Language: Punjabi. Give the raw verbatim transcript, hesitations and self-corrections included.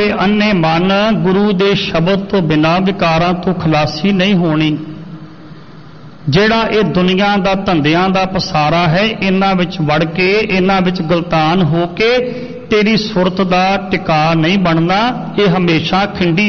ਅੰਨੇ ਮਨ ਗੁਰੂ ਦੇ ਸ਼ਬਦ ਤੋਂ ਬਿਨਾਂ ਵਿਕਾਰਾਂ ਤੋਂ ਖਲਾਸੀ ਨਹੀਂ ਹੋਣੀ। ਜਿਹੜਾ ਇਹ ਦੁਨੀਆ ਦਾ ਧੰਦਿਆਂ ਦਾ ਪਸਾਰਾ ਹੈ, ਇਹਨਾਂ ਵਿੱਚ ਵੜ ਕੇ, ਇਹਨਾਂ ਵਿੱਚ ਗਲਤਾਨ ਹੋ ਕੇ ਤੇਰੀ ਸੁਰਤ ਦਾ ਟਿਕਾ ਨਹੀਂ ਬਣਨਾ। ਇਹ ਹਮੇਸ਼ਾ ਖਿੰਡੀ